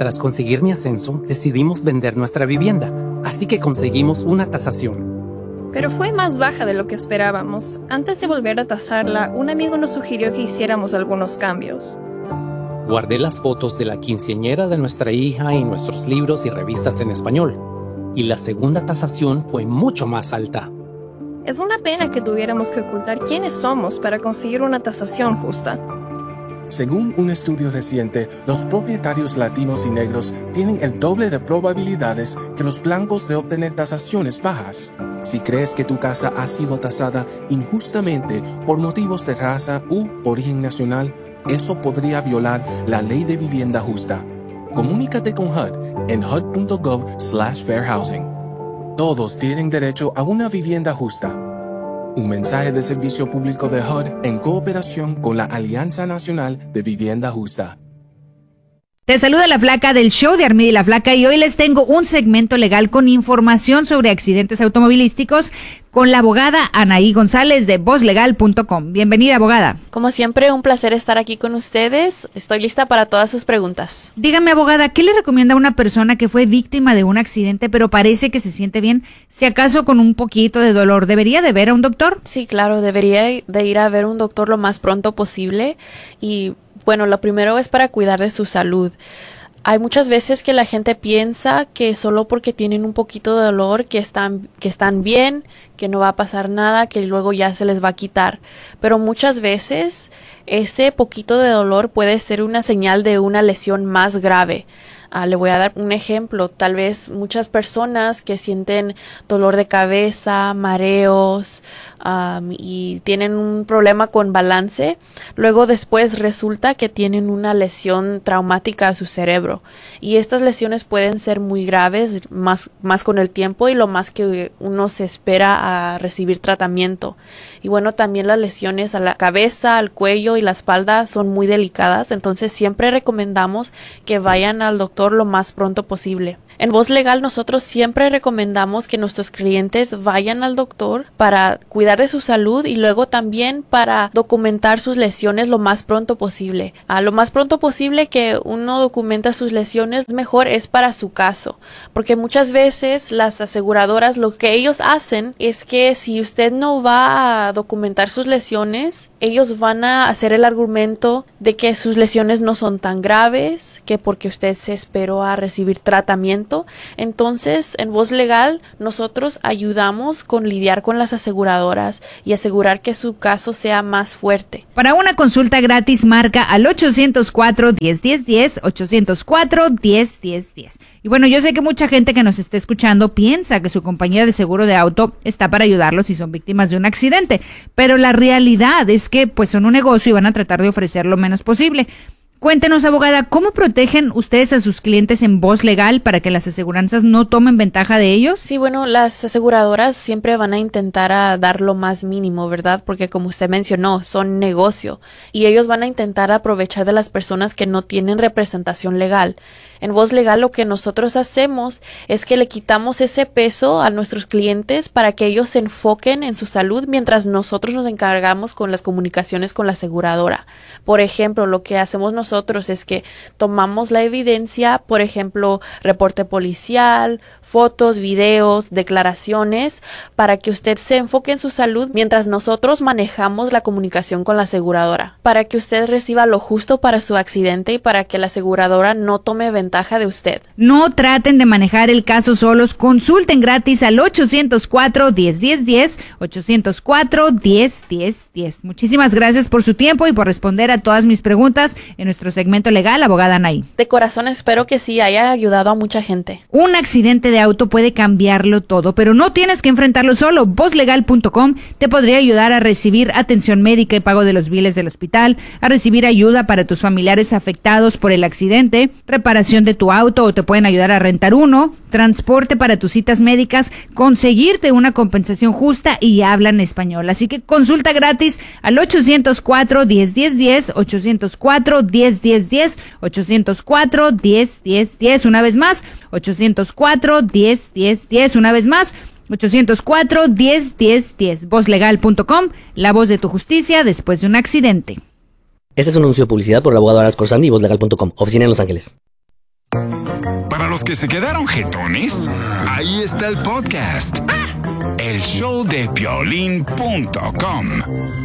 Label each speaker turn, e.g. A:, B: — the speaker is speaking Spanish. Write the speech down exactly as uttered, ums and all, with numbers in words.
A: Tras conseguir mi ascenso, decidimos vender nuestra vivienda, así que conseguimos una tasación.
B: Pero fue más baja de lo que esperábamos. Antes de volver a tasarla, un amigo nos sugirió que hiciéramos algunos cambios.
A: Guardé las fotos de la quinceañera de nuestra hija y nuestros libros y revistas en español, y la segunda tasación fue mucho más alta.
B: Es una pena que tuviéramos que ocultar quiénes somos para conseguir una tasación justa.
C: Según un estudio reciente, los propietarios latinos y negros tienen el doble de probabilidades que los blancos de obtener tasaciones bajas. Si crees que tu casa ha sido tasada injustamente por motivos de raza u origen nacional, eso podría violar la ley de vivienda justa. Comunícate con H U D en H U D punto gov slash fair housing. Todos tienen derecho a una vivienda justa. Un mensaje de servicio público de H U D en cooperación con la Alianza Nacional de Vivienda Justa.
D: Te saluda la Flaca del show de Armida y la Flaca, y hoy les tengo un segmento legal con información sobre accidentes automovilísticos con la abogada Anaí González de voz legal punto com. Bienvenida, abogada.
E: Como siempre, un placer estar aquí con ustedes. Estoy lista para todas sus preguntas.
D: Dígame, abogada, ¿qué le recomienda a una persona que fue víctima de un accidente pero parece que se siente bien, si acaso con un poquito de dolor? ¿Debería de ver a un doctor?
E: Sí, claro, debería de ir a ver un doctor lo más pronto posible. Y bueno, lo primero es para cuidar de su salud. Hay muchas veces que la gente piensa que solo porque tienen un poquito de dolor que están, que están bien, que no va a pasar nada, que luego ya se les va a quitar. Pero muchas veces ese poquito de dolor puede ser una señal de una lesión más grave. Uh, le voy a dar un ejemplo. Tal vez muchas personas que sienten dolor de cabeza, mareos um, y tienen un problema con balance, luego después resulta que tienen una lesión traumática a su cerebro. Y estas lesiones pueden ser muy graves, más, más con el tiempo y lo más que uno se espera a recibir tratamiento. Y bueno, también las lesiones a la cabeza, al cuello y la espalda son muy delicadas, entonces siempre recomendamos que vayan al doctor lo más pronto posible. En Voz Legal nosotros siempre recomendamos que nuestros clientes vayan al doctor para cuidar de su salud y luego también para documentar sus lesiones lo más pronto posible. A lo más pronto posible que uno documenta sus lesiones, mejor es para su caso, porque muchas veces las aseguradoras lo que ellos hacen es que si usted no va a documentar sus lesiones, ellos van a hacer el argumento de que sus lesiones no son tan graves, que porque usted se esperó a recibir tratamiento. Entonces, en Voz Legal, nosotros ayudamos con lidiar con las aseguradoras y asegurar que su caso sea más fuerte.
D: Para una consulta gratis, marca al ocho cero cuatro, diez, diez, diez, ocho cero cuatro, diez, diez, diez. Y bueno, yo sé que mucha gente que nos está escuchando piensa que su compañía de seguro de auto está para ayudarlos si son víctimas de un accidente, pero la realidad es que pues son un negocio y van a tratar de ofrecer lo menos posible. Cuéntenos, abogada, ¿cómo protegen ustedes a sus clientes en Voz Legal para que las aseguranzas no tomen ventaja de ellos?
E: Sí, bueno, las aseguradoras siempre van a intentar a dar lo más mínimo, ¿verdad? Porque como usted mencionó, son negocio y ellos van a intentar aprovechar de las personas que no tienen representación legal. En Voz Legal lo que nosotros hacemos es que le quitamos ese peso a nuestros clientes para que ellos se enfoquen en su salud mientras nosotros nos encargamos con las comunicaciones con la aseguradora. Por ejemplo, lo que hacemos nosotros Nosotros es que tomamos la evidencia, por ejemplo, reporte policial, fotos, videos, declaraciones, para que usted se enfoque en su salud mientras nosotros manejamos la comunicación con la aseguradora, para que usted reciba lo justo para su accidente y para que la aseguradora no tome ventaja de usted.
D: No traten de manejar el caso solos, consulten gratis al ocho cero cuatro, diez, diez, diez, ocho cero cuatro, diez, diez, diez. Muchísimas gracias por su tiempo y por responder a todas mis preguntas en nuestro segmento legal, abogada Anaí.
E: De corazón espero que sí haya ayudado a mucha gente.
D: Un accidente de auto puede cambiarlo todo, pero no tienes que enfrentarlo solo. voz legal punto com te podría ayudar a recibir atención médica y pago de los biles del hospital, a recibir ayuda para tus familiares afectados por el accidente, reparación de tu auto o te pueden ayudar a rentar uno, transporte para tus citas médicas, conseguirte una compensación justa y hablan español. Así que consulta gratis al ocho cero cuatro, diez, diez, diez, ocho cero cuatro, diez, diez, diez, ocho cero cuatro, diez, diez, diez. Una vez más, ocho cero cuatro, diez, diez, diez. Una vez más, ocho cero cuatro, diez, diez, diez. voz legal punto com, la voz de tu justicia después de un accidente.
F: Este es un anuncio de publicidad por el abogado Aras Corsandi y voz legal punto com, oficina en Los Ángeles. Para los que se quedaron jetones, ahí está el podcast. El show de piolín punto com.